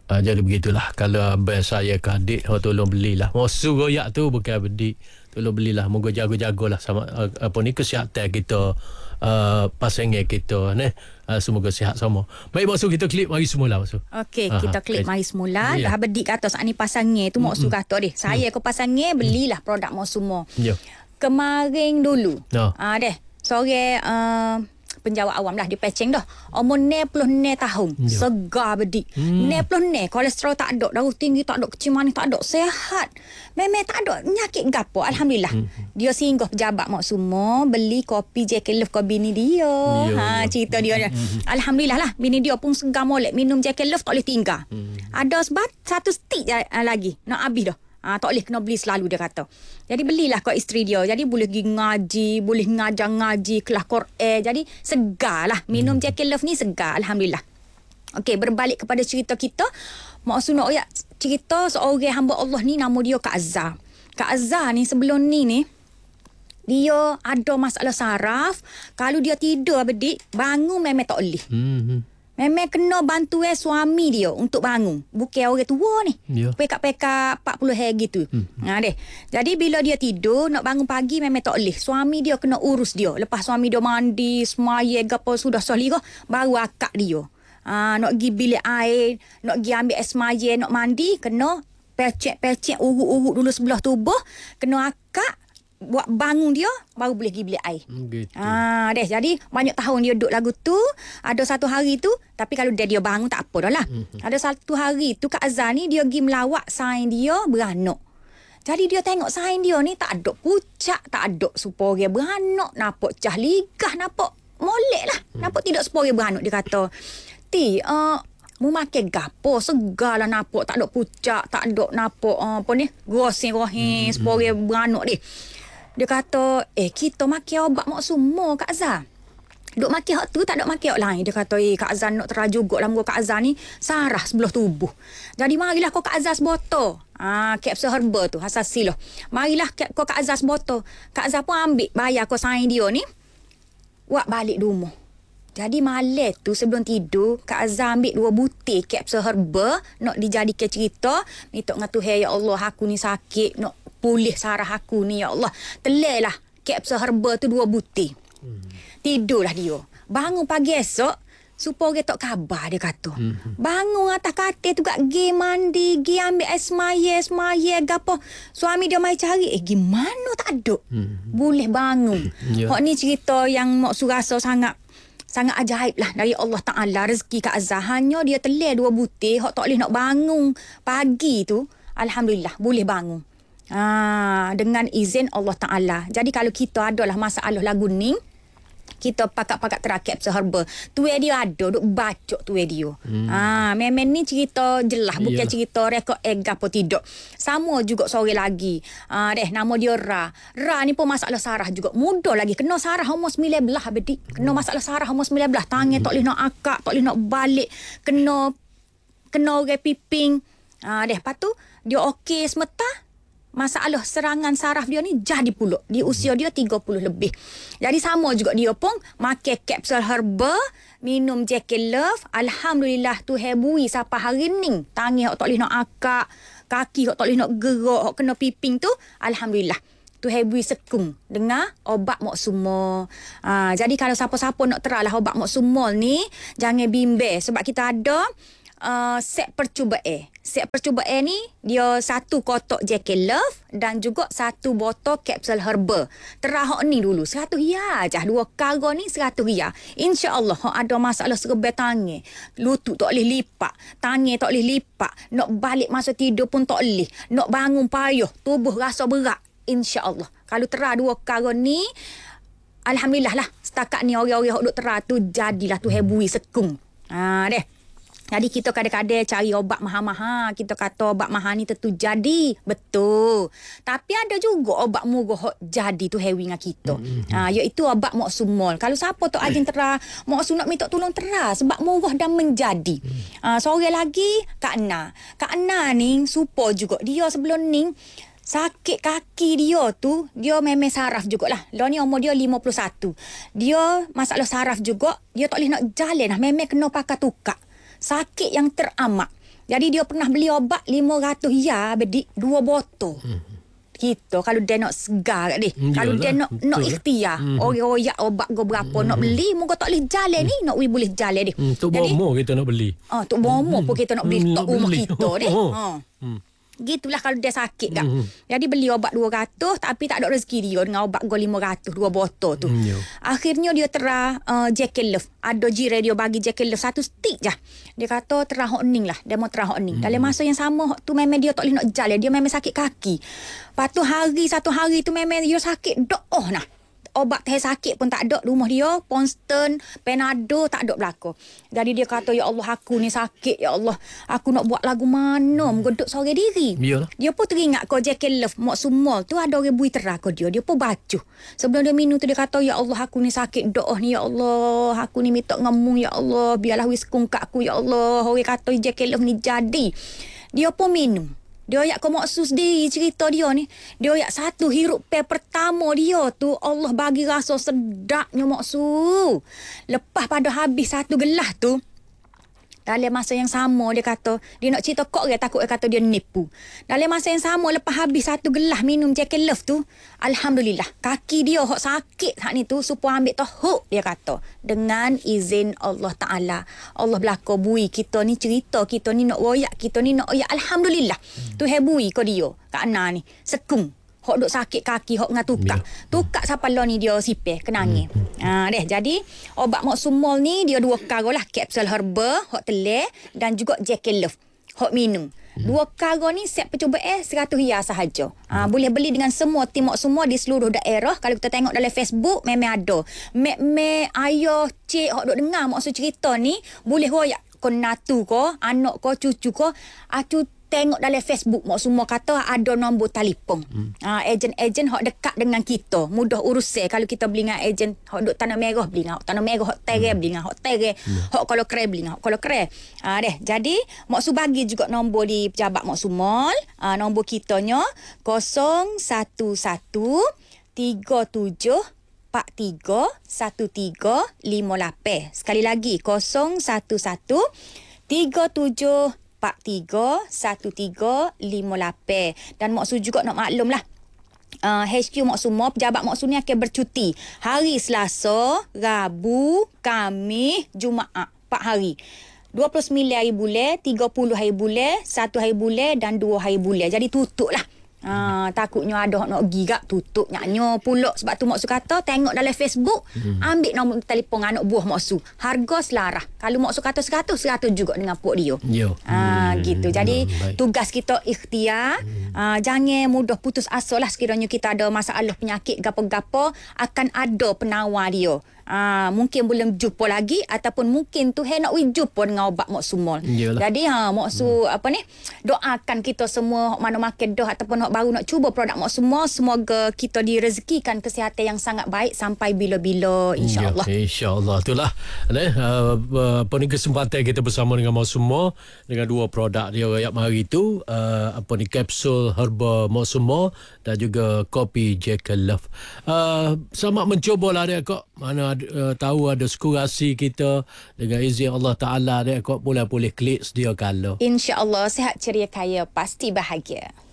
Jadi begitulah. Kalau abang saya ke adik, tolong belilah. Mosu goyak tu bukan bedik. Tolong belilah. Moga jaga-jagalah sama kesihatan kita, pasangan kita. Semoga sihat semua. Baik, Mosu, kita klik mari semula, Mosu. Okey, kita klik mari semula. Ya. Dah bedik kata saat ni pasangan tu Mosu kata deh. Saya ke pasangan belilah produk Mosu semua. Ya. Kemarin dulu. Ya. Sore penjawab awam dah dia peceng dah. Umur 90 tahun. Ya. Segar bedik. 90 kolesterol tak ada, darah tinggi tak ada, kecil manis tak ada, sehat. Memang tak ada penyakit gapo. Alhamdulillah. Dia singgah pejabat mak semua beli kopi Jack Love ke bini dia. Ya. Cerita dia. Alhamdulillah lah, bini dia pun segar molek minum Jack Love tak boleh tinggal. Ada satu stick lagi nak habis dah. Tak boleh kena beli selalu dia kata. Jadi belilah kat isteri dia. Jadi boleh pergi ngaji, boleh ngajar ngaji, kelas Quran. Jadi segar lah. Minum Jack Love ni segar. Alhamdulillah. Okey, berbalik kepada cerita kita. Maksud nak cerita seorang hamba Allah ni nama dia Kak Azhar. Kak Azhar ni sebelum ni dia ada masalah saraf. Kalau dia tidur bedik, bangun memang tak boleh. Memang kena bantuan suami dia untuk bangun. Bukan orang tua ni. Ya. Pekak-pekak 40 hari gitu. Deh. Jadi bila dia tidur, nak bangun pagi memang tak boleh. Suami dia kena urus dia. Lepas suami dia mandi, semaya, gapo sudah solihah, baru akak dia. Nak pergi bilik air, nak pergi ambil air semaya, nak mandi, kena pecek-pecek, urut-urut dulu sebelah tubuh. Kena akak, buat bangun dia, baru boleh pergi bilik air. Gitu. Jadi banyak tahun dia duduk lagu tu. Ada satu hari tu, tapi kalau dia bangun tak apa dah lah. Ada satu hari tu Kak Azhar ni dia pergi melawat sain dia beranak. Jadi dia tengok sain dia ni tak ada pucak, tak ada supaya beranak, nampak cah ligah, nampak molek lah. Nampak tidak supaya beranak. Dia kata, mu makan gapo segar lah nampak, tak ada pucak, tak ada nampak gosing-gosing supaya beranak dia. Dia kata, kita makan obat mak semua Kak Azhar. Duk makan hak tu, tak ada makan hak lain. Dia kata, Kak Azhar nak terah juga lah. Kak Azhar ni sarah sebelah tubuh. Jadi marilah kau Kak Azhar sebotol. Kapsul herba tu, hasasi lah. Marilah kau Kak Azhar sebotol. Kak Azhar pun ambil bayar kau sain dia ni. Buat balik rumah. Jadi malam tu sebelum tidur, Kak Azhar ambil 2 butir kapsul herba. Nak dijadikan cerita. Minta dengan Tuhan, ya Allah, aku ni sakit. Nak pulih sarah aku ni, ya Allah. Telailah kapsul herba tu 2 butir. Tidurlah dia. Bangun pagi esok, supaya orang tak khabar dia kata. Bangun atas katil tu kat pergi mandi, pergi ambil air semaya, gapo. Suami dia mai cari, gimana tak ada. Boleh bangun. Hak ni cerita yang mak rasa sangat ajaib lah dari Allah Ta'ala. Rezeki Kak Azhar hanya dia telai 2 butir. Hak tak boleh nak bangun pagi tu, alhamdulillah boleh bangun. Dengan izin Allah Ta'ala. Jadi kalau kita adalah masalah lagu ni, kita pakat-pakat terakap seherba. Tuai dia ada, duk bacok tuai dia. Memang ni cerita jelas, bukan cerita rekod apa tidak. Sama juga sore lagi. Nama dia Ra. Ra ni pun masalah sarah juga. Muda lagi. Kena sarah umur 19 bedik. Kena masalah sarah umur 19. Tangan tak boleh nak akak, tak boleh nak balik. Kena orang piping. Lepas tu, dia okey semeta. Masalah serangan saraf dia ni jadi pula. Di usia dia 30 lebih. Jadi sama juga dia pun makan kapsul herba, minum Jack Love. Alhamdulillah tu hebui sampai hari ni. Tangan tak boleh nak akak, kaki tak boleh nak gerak, kena piping tu. Alhamdulillah. Tu hebui sekung dengan obat mok sumol. Jadi kalau siapa-siapa nak teralah obat mok sumol ni, jangan bimbang sebab kita ada set percubaan. Set percubaan ni dia 1 kotak Jack Love dan juga 1 botol kapsul herba. Terah ni dulu 100 riyal aja. 2 kargo ni 100 riyal. Insya-Allah ada masalah serba tangan, lutut tak boleh lipat, tangan tak boleh lipat, nak balik masa tidur pun tak boleh, nak bangun payah, tubuh rasa berat. Insya-Allah. Kalau terah 2 kargo ni, alhamdulillah lah. Setakat ni orang-orang hok duk terah tu jadilah tu hebui sekung. Deh. Jadi kita kadang-kadang cari obat mahal-mahal. Kita kata obat mahal ni tentu jadi. Betul. Tapi ada juga obat murah jadi tu hewi dengan kita. Iaitu obat Mak Sumol. Kalau siapa tu ajin terah, Mak Sumol nak minta tolong terah. Sebab murah dan menjadi. Sore lagi, Kak Na. Kak Na ni super juga. Dia sebelum ni, sakit kaki dia tu, dia memang saraf jugalah. Dia ni umur dia 51. Dia masalah saraf juga. Dia tak boleh nak jalan lah. Memang kena pakai tukar. Sakit yang teramat. Jadi dia pernah beli obat 500 ya bedik 2 botol. Gitu kalau dia nak segar kat dia. Kalau dia nak ikhtiar, royak obat go berapa nak beli, muka tak boleh jalan ni, nak boleh jalan dia. Tok bomo kita nak beli. Tok bomo pun kita nak beli tok rumah beli. kita dia. Gitulah kalau dia sakit kan. Jadi beli obat 200 tapi tak ada rezeki dia dengan obat go 500 2 botol tu. Akhirnya dia terah Jekyll Love. Ada jiran dia bagi Jekyll Love 1 stick je. Dia kata terah hok ning lah. Dia mau terah hok ning. Dalam masa yang sama tu memang dia tak boleh nak jalan. Dia memang sakit kaki. Lepas tu satu hari tu memang dia sakit doh nah. Obat teh sakit pun tak ada rumah dia, Ponston, Panado tak ada berlaku. Jadi dia kata, ya Allah aku ni sakit, ya Allah aku nak buat lagu mana menggodok sore diri. Yalah. Dia pun teringat kau Jekyll Love mak sumol tu ada orang bui terah kau dia pun baca. Sebelum dia minum tu dia kata, ya Allah aku ni sakit doh ni, ya Allah aku ni minta ngemung, ya Allah biarlah wiskung kat aku, ya Allah orang kata Jekyll Love ni jadi. Dia pun minum. Dia ayak kau maksud sendiri cerita dia ni. Dia ayak satu hirup pertama dia tu Allah bagi rasa sedapnya maksud. Lepas pada habis 1 gelas tu, dalam masa yang sama dia kata, dia nak cerita kok dia takut dia kata dia nipu. Dalam masa yang sama lepas habis 1 gelas minum Jekyll Love tu, alhamdulillah kaki dia hok sakit hak ni tu supaya ambil tahuk dia kata. Dengan izin Allah Taala. Allah belako bui kita ni cerita, kita ni nak royak, kita ni nak royak alhamdulillah. Tu hebui ko dia kat ana ni. Sekung hok duk sakit kaki hok dengan tukak. Tukak siapa lo ni dia sipeh kenangin. Deh jadi obat mak sumol ni dia 2 karo lah, kapsul herba hok teleh dan juga Jekyll Love hok minum. 2 karo ni set percubaan 100 riyal sahaja. Boleh beli dengan semua tim mak semua di seluruh daerah. Kalau kita tengok dalam Facebook memang ada. Mek ayah cik hok duk dengar maksud cerita ni boleh royak ko natu ko, anak ko, cucu ko, tengok dalam Facebook mak semua kata ada nombor telefon. Ejen-ejen hok dekat dengan kita, mudah urusan. Kalau kita beli dengan ejen hok duk Tanah Merah beli dengan hok Tanah Merah, hok Tere beli dengan hok Tere, hok Kolor Kre beli dengan hok Kolor Kre. Deh jadi mak su bagi juga nombor di pejabat mak sumol. Nombor kitanya 011 37 43 1358. Sekali lagi 011 37 43 1358. Dan Mak Su juga nak maklum lah, HQ Mak Su pejabat Mak Su ni akan bercuti hari Selasa, Rabu, Khamis, Jumaat 4 hari. 29 hari bulan, 30 hari bulan, 1 hari bulan dan 2 hari bulan. Jadi tutup lah. Takutnya ada nak pergi gak tutup nyaknya pula. Sebab tu Mak Su kata tengok dalam Facebook, ambil nombor telefon anak buah Mak Su, harga selarah. Kalau Mak Su kata 100 juga dengan pok dia. Gitu. Jadi tugas kita ikhtiar. Jangan mudah putus asa lah. Sekiranya kita ada masalah penyakit gapo-gapo, akan ada penawar dia. Mungkin belum jumpa lagi ataupun mungkin tu nak jumpa dengan obat Mak Sumol. Jadi Mak Su doakan kita semua mana makan dah ataupun hok baru nak cuba produk Mak Sumol, semoga kita direzekikan kesihatan yang sangat baik sampai bila-bila insya-Allah. Insya-Allah itulah apa ni kesempatan kita bersama dengan Mak Sumol dengan 2 produk dia rakyat mari tu, apa ni kapsul herba Mak Sumol dan juga kopi Jekyll Love. Selamat mencubalah dia kok. Mana tahu ada skurasi kita dengan izin Allah Ta'ala dia kok boleh klik sedia kala. InsyaAllah sihat ceria kaya pasti bahagia.